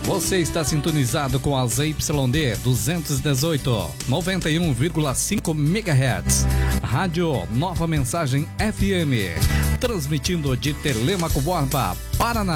Você está sintonizado com a ZYD 218, 91,5 MHz. Rádio Nova Mensagem FM. Transmitindo de Telêmaco Borba, Paraná.